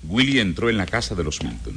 Willy entró en la casa de los Milton.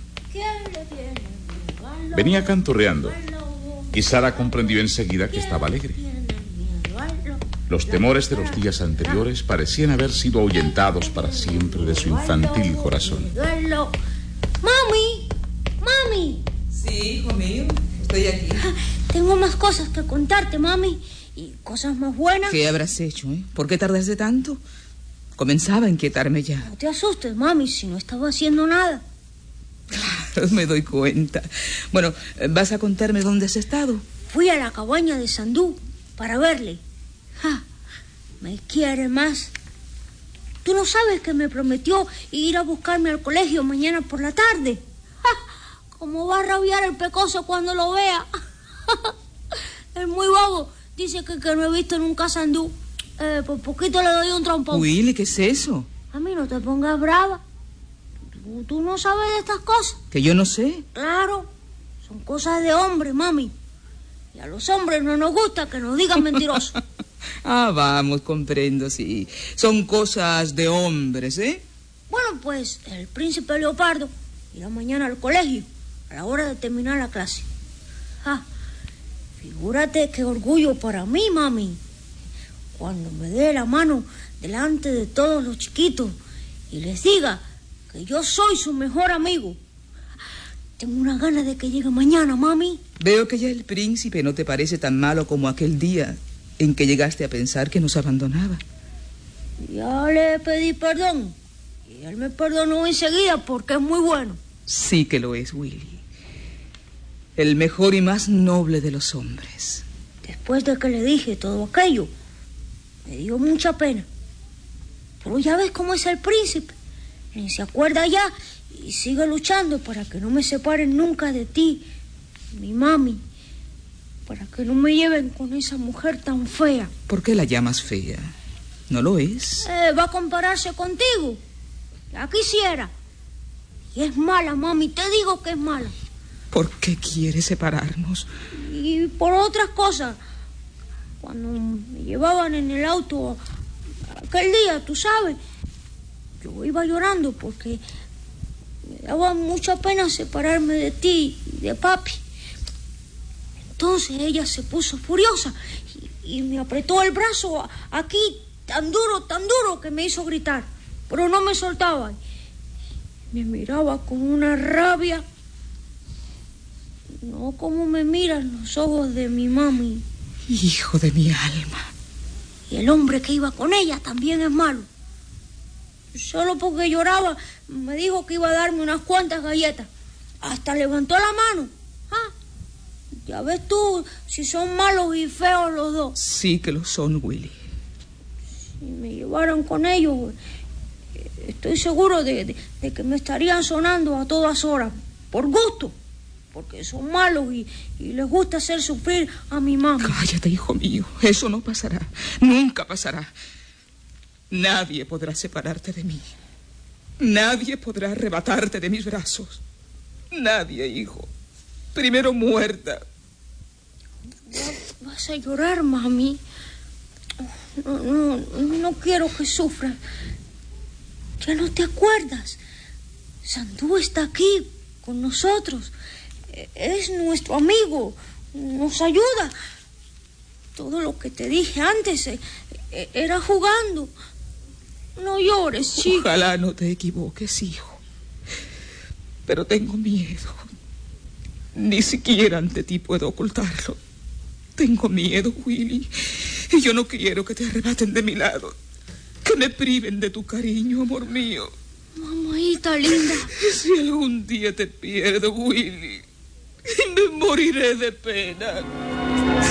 Venía canturreando y Sara comprendió enseguida que estaba alegre. Los temores de los días anteriores parecían haber sido ahuyentados para siempre de su infantil corazón. ¡Mami! ¡Mami! Sí, hijo mío, estoy aquí. Tengo más cosas que contarte, mami. Y cosas más buenas. ¿Qué habrás hecho, eh? ¿Por qué tardaste tanto? Comenzaba a inquietarme ya. No te asustes, mami, si no estaba haciendo nada. Claro, me doy cuenta. Bueno, ¿vas a contarme dónde has estado? Fui a la cabaña de Sandú para verle. Me quiere más. Tú no sabes que me prometió ir a buscarme al colegio mañana por la tarde. ¿Cómo va a rabiar el pecoso cuando lo vea? Es muy bobo. Dice que no he visto nunca a Sandú. Por poquito le doy un trompón. Willy, ¿qué es eso? A mí no te pongas brava. ¿Tú no sabes de estas cosas? ¿Que yo no sé? Claro, son cosas de hombre, mami. Y a los hombres no nos gusta que nos digan mentirosos. Vamos, comprendo, sí. Son cosas de hombres, ¿eh? Bueno, pues el príncipe Leopardo irá mañana al colegio a la hora de terminar la clase. Figúrate qué orgullo para mí, mami. Cuando me dé la mano delante de todos los chiquitos y les diga que yo soy su mejor amigo. Tengo una gana de que llegue mañana, mami. Veo que ya el príncipe no te parece tan malo como aquel día en que llegaste a pensar que nos abandonaba. Ya le pedí perdón y él me perdonó enseguida porque es muy bueno. Sí que lo es, Willy. El mejor y más noble de los hombres. Después de que le dije todo aquello, me dio mucha pena. Pero ya ves cómo es el príncipe. Ni se acuerda ya y sigue luchando para que no me separen nunca de ti, mi mami. Para que no me lleven con esa mujer tan fea. ¿Por qué la llamas fea? ¿No lo es? Va a compararse contigo. Ya quisiera. Y es mala, mami, te digo que es mala. ¿Por qué quiere separarnos? Y por otras cosas. Cuando me llevaban en el auto aquel día, tú sabes, yo iba llorando porque me daba mucha pena separarme de ti y de papi. Entonces ella se puso furiosa y me apretó el brazo aquí tan duro que me hizo gritar, pero no me soltaba. Me miraba con una rabia, no como me miran los ojos de mi mami. Hijo de mi alma. Y el hombre que iba con ella también es malo. Solo porque lloraba me dijo que iba a darme unas cuantas galletas. Hasta levantó la mano. Ya ves tú si son malos y feos los dos. Sí que lo son, Willy. Si me llevaran con ellos, estoy seguro de que me estarían sonando a todas horas, por gusto, porque son malos y les gusta hacer sufrir a mi mamá. Cállate, hijo mío, eso no pasará, nunca pasará. Nadie podrá separarte de mí. Nadie podrá arrebatarte de mis brazos. Nadie, hijo. Primero muerta. ¿Vas a llorar, mami? No quiero que sufras. ¿Ya no te acuerdas? Sandú está aquí con nosotros. Es nuestro amigo. Nos ayuda. Todo lo que te dije antes era jugando. No llores, chico. Ojalá no te equivoques, hijo. Pero tengo miedo. Ni siquiera ante ti puedo ocultarlo. Tengo miedo, Willy. Y yo no quiero que te arrebaten de mi lado. Que me priven de tu cariño, amor mío. Mamita linda. Si algún día te pierdo, Willy, me moriré de pena.